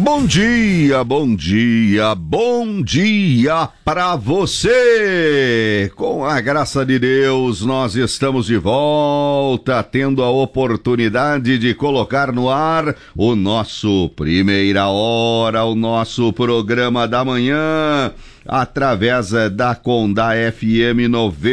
Bom dia, bom dia, bom dia para você! Com a graça de Deus, nós estamos de volta, tendo a oportunidade de colocar no ar o nosso Primeira Hora, o nosso programa da manhã, através da Condá FM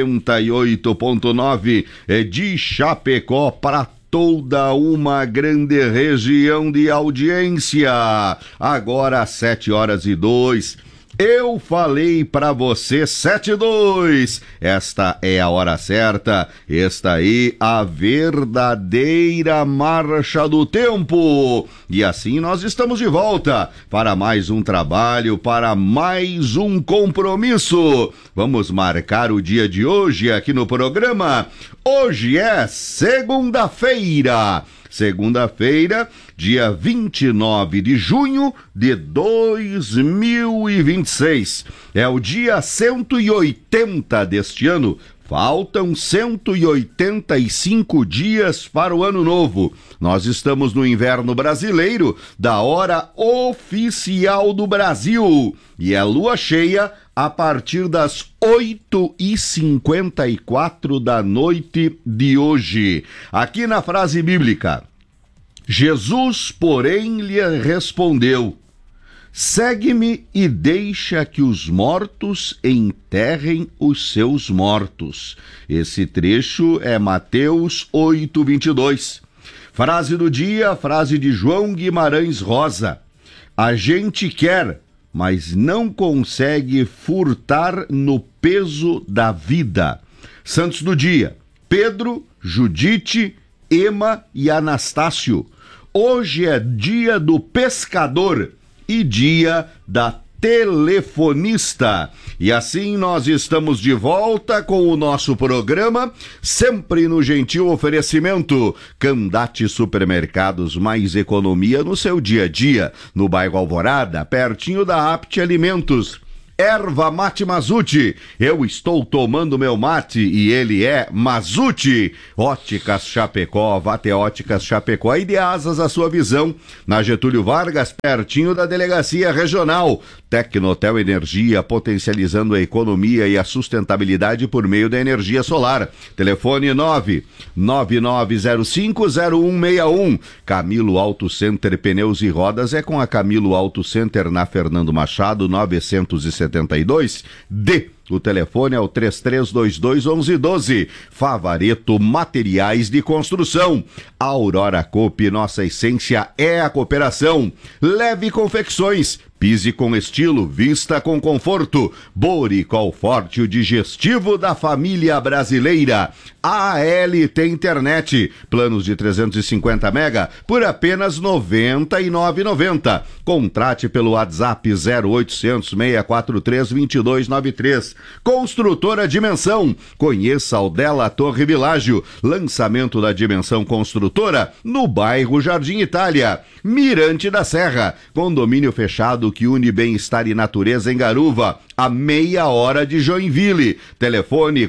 98.9 de Chapecó para toda uma grande região de audiência. Agora 7h02. Eu falei pra você 7h02. Esta é a hora certa. Esta aí a verdadeira marcha do tempo. E assim nós estamos de volta para mais um trabalho, para mais um compromisso. Vamos marcar o dia de hoje aqui no programa. Hoje é segunda-feira. Segunda-feira, dia 29 de junho de 2026. É o dia 180 deste ano. Faltam 185 dias para o ano novo. Nós estamos no inverno brasileiro, da hora oficial do Brasil. E é lua cheia a partir das 8h54 da noite de hoje. Aqui na frase bíblica, Jesus, porém, lhe respondeu: segue-me e deixa que os mortos enterrem os seus mortos. Esse trecho é Mateus 8:22. Frase do dia, frase de João Guimarães Rosa: a gente quer, mas não consegue furtar no peso da vida. Santos do dia: Pedro, Judite, Ema e Anastácio. Hoje é dia do pescador e dia da telefonista. E assim nós estamos de volta com o nosso programa, sempre no gentil oferecimento Candate Supermercados, mais economia no seu dia a dia, no bairro Alvorada, pertinho da Apt Alimentos. Erva Mate Mazzuti, eu estou tomando meu mate e ele é Mazzuti. Óticas Chapecó, vá até Óticas Chapecó e dê asas à sua visão. Na Getúlio Vargas, pertinho da Delegacia Regional. Tecnotel Energia, potencializando a economia e a sustentabilidade por meio da energia solar. Telefone 999050161. Camilo Auto Center Pneus e Rodas é com a Camilo Auto Center na Fernando Machado 972. O telefone é o 3322-1112. Favareto Materiais de Construção. Aurora Coop, nossa essência é a cooperação. Leve Confecções. Pise com estilo, vista com conforto. Boricol Forte, o digestivo da família brasileira. ALT Internet, planos de 350 mega por apenas R$ 99,90. Contrate pelo WhatsApp 0800 643 2293. Construtora Dimensão, conheça o Della Torre Világio. Lançamento da Dimensão Construtora no bairro Jardim Itália. Mirante da Serra, condomínio fechado que une bem-estar e natureza em Garuva, a meia hora de Joinville. Telefone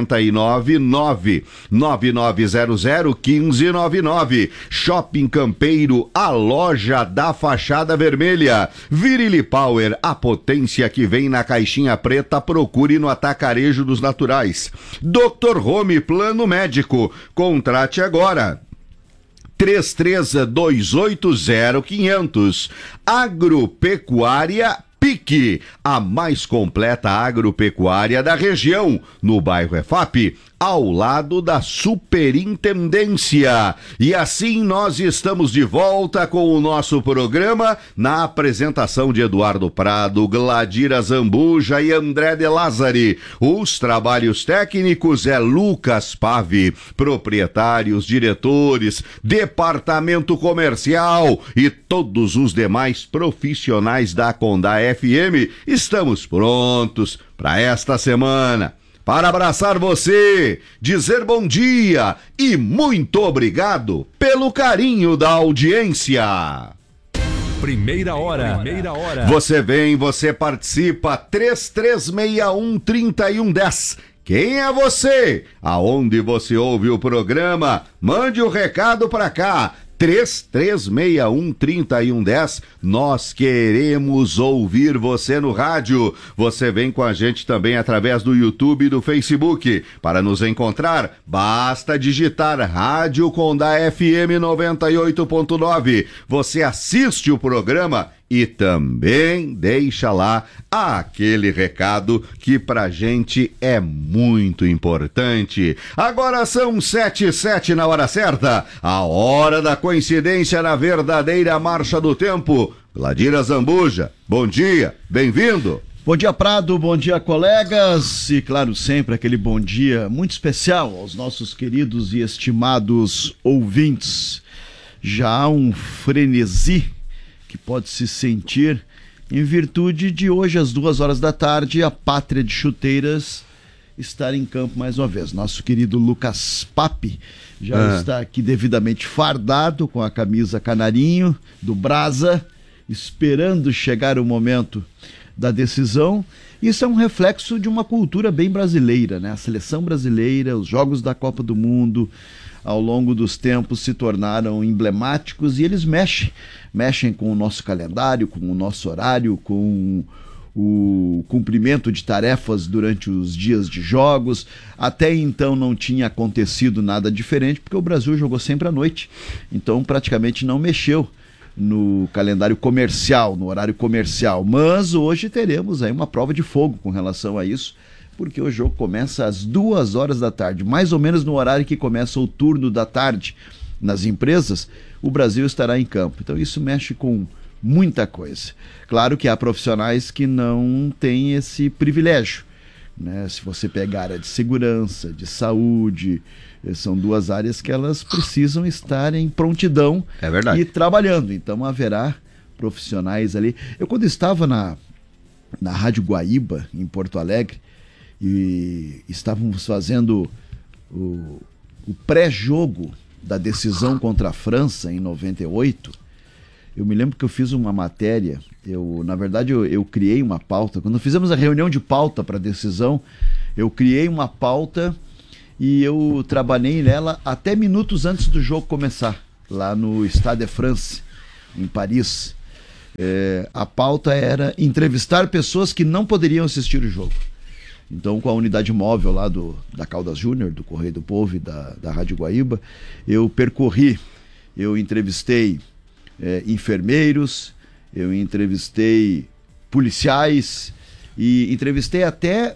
499-9900-1599. Shopping Campeiro, a loja da fachada vermelha. Virili Power, a potência que vem na caixinha preta, procure no Atacarejo dos Naturais. Dr. Home Plano Médico, contrate agora. 33280500. Agropecuária Pique, a mais completa agropecuária da região, no bairro EFAP, ao lado da Superintendência. E assim nós estamos de volta com o nosso programa, na apresentação de Eduardo Prado, Gladira Zambuja e André de Lázari. Os trabalhos técnicos é Lucas Pave, proprietários, diretores, departamento comercial e todos os demais profissionais da Condá FM. Estamos prontos para esta semana, para abraçar você, dizer bom dia e muito obrigado pelo carinho da audiência. Primeira hora. Você vem, você participa, 3361-3110. Quem é você? Aonde você ouve o programa? Mande o recado pra cá, 3361-3110. Nós queremos ouvir você no rádio. Você vem com a gente também através do YouTube e do Facebook. Para nos encontrar, basta digitar Rádio Condá FM 98.9. Você assiste o programa e também deixa lá aquele recado que pra gente é muito importante. Agora são 7:07 na hora certa, a hora da coincidência na verdadeira marcha do tempo. Gladira Zambuja, bom dia, bem-vindo. Bom dia, Prado, bom dia, colegas, e claro, sempre aquele bom dia muito especial aos nossos queridos e estimados ouvintes. Já há um frenesi que pode se sentir em virtude de hoje às 2 horas da tarde a Pátria de Chuteiras estar em campo mais uma vez. Nosso querido Lucas Pape já está aqui devidamente fardado com a camisa canarinho do Brasa, esperando chegar o momento da decisão. Isso é um reflexo de uma cultura bem brasileira, né? A seleção brasileira, os jogos da Copa do Mundo, ao longo dos tempos se tornaram emblemáticos e eles mexem com o nosso calendário, com o nosso horário, com o cumprimento de tarefas durante os dias de jogos. Até então não tinha acontecido nada diferente, porque o Brasil jogou sempre à noite, então praticamente não mexeu no calendário comercial, no horário comercial. Mas hoje teremos aí uma prova de fogo com relação a isso, porque o jogo começa às 2 horas da tarde, mais ou menos no horário que começa o turno da tarde nas empresas. O Brasil estará em campo, então isso mexe com muita coisa. Claro que há profissionais que não têm esse privilégio, né? Se você pegar a área de segurança, de saúde, são duas áreas que elas precisam estar em prontidão e trabalhando, então haverá profissionais ali. Eu, quando estava na Rádio Guaíba, em Porto Alegre, e estávamos fazendo o pré-jogo da decisão contra a França em 98, eu me lembro que eu fiz uma matéria, na verdade eu criei uma pauta. Quando fizemos a reunião de pauta para a decisão, eu criei uma pauta e eu trabalhei nela até minutos antes do jogo começar, lá no Stade de France, em Paris. A pauta era entrevistar pessoas que não poderiam assistir o jogo. Então, com a unidade móvel lá da Caldas Júnior, do Correio do Povo e da Rádio Guaíba, eu entrevistei enfermeiros, eu entrevistei policiais e entrevistei até